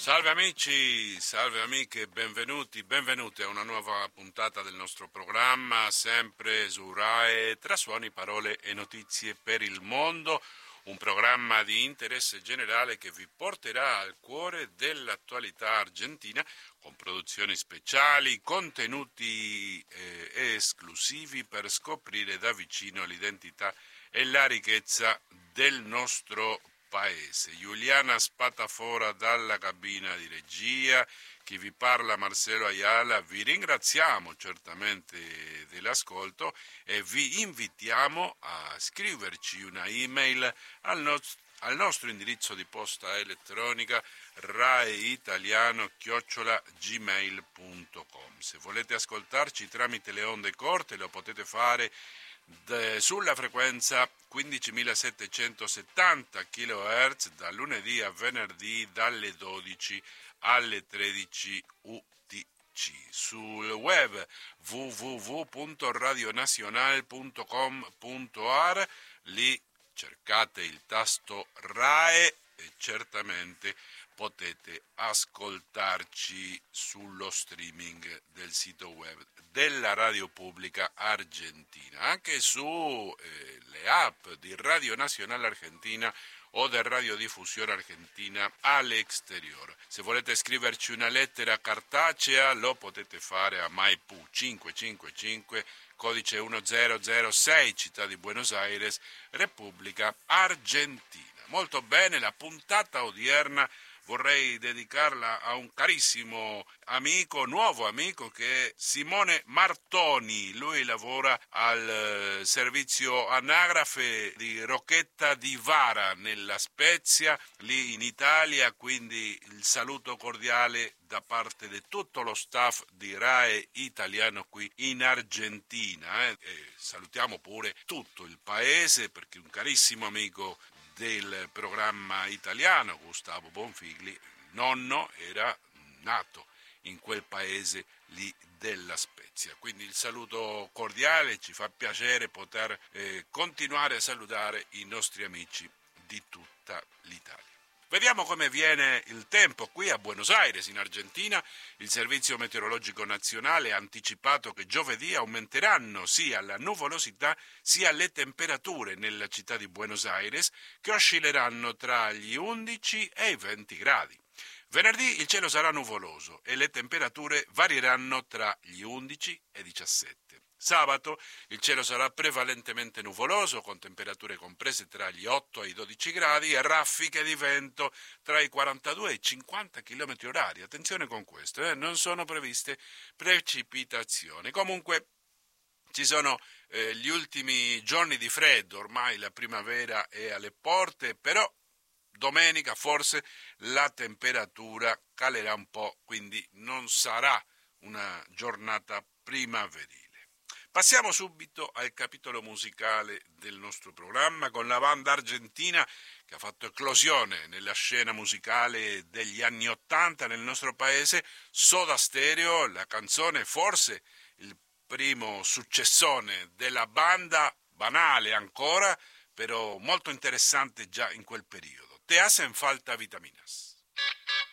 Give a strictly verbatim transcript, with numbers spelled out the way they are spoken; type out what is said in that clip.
Salve amici, salve amiche, benvenuti, benvenuti a una nuova puntata del nostro programma, sempre su RAE, tra suoni, parole e notizie per il mondo, un programma di interesse generale che vi porterà al cuore dell'attualità argentina con produzioni speciali, contenuti eh, esclusivi per scoprire da vicino l'identità e la ricchezza del nostro paese. Giuliana Spatafora dalla cabina di regia, chi vi parla Marcelo Ayala, vi ringraziamo certamente dell'ascolto e vi invitiamo a scriverci una email al, no- al nostro indirizzo di posta elettronica raeitaliano chiocciola gmail punto com. Se volete ascoltarci tramite le onde corte lo potete fare De, sulla frequenza quindicimilasettecentosettanta chilohertz da lunedì a venerdì dalle dodici alle tredici U T C. Sul web w w w punto radionazionale punto com punto a r, lì cercate il tasto RAE e certamente potete ascoltarci sullo streaming del sito web della Radio Pubblica Argentina, anche su eh, le app di Radio Nazionale Argentina o del Radiodiffusione Argentina all'Exterior. Se volete scriverci una lettera cartacea lo potete fare a Maipú cinquecentocinquantacinque, codice uno zero zero sei, Città di Buenos Aires, Repubblica Argentina. Molto bene, la puntata odierna vorrei dedicarla a un carissimo amico, nuovo amico, che è Simone Martoni. Lui lavora al eh, servizio anagrafe di Rocchetta di Vara, nella Spezia, lì in Italia, quindi il saluto cordiale da parte di tutto lo staff di RAE italiano qui in Argentina. Eh. E salutiamo pure tutto il paese, perché un carissimo amico del programma italiano, Gustavo Bonfigli, nonno, era nato in quel paese lì della Spezia. Quindi il saluto cordiale, ci fa piacere poter eh, continuare a salutare i nostri amici di tutta l'Italia. Vediamo come viene il tempo qui a Buenos Aires, in Argentina. Il Servizio Meteorologico Nazionale ha anticipato che giovedì aumenteranno sia la nuvolosità sia le temperature nella città di Buenos Aires, che oscilleranno tra gli undici e i venti gradi. Venerdì il cielo sarà nuvoloso e le temperature varieranno tra gli undici e i diciassette. Sabato il cielo sarà prevalentemente nuvoloso, con temperature comprese tra gli otto e i dodici gradi e raffiche di vento tra i quarantadue e i cinquanta chilometri orari. Attenzione con questo, eh? Non sono previste precipitazioni. Comunque ci sono eh, gli ultimi giorni di freddo, ormai la primavera è alle porte, però domenica forse la temperatura calerà un po', quindi non sarà una giornata primaverile. Passiamo subito al capitolo musicale del nostro programma con la banda argentina che ha fatto eclosione nella scena musicale degli anni Ottanta nel nostro paese, Soda Stereo, la canzone forse il primo successone della banda, banale ancora, però molto interessante già in quel periodo. Te hacen falta vitaminas.